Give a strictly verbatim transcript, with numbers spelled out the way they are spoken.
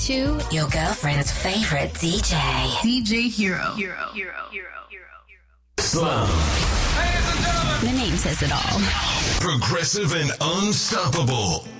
to your girlfriend's favorite D J. D J Hero. Hero. Hero. Hero. Hero. Slum. The name says it all. Progressive and unstoppable.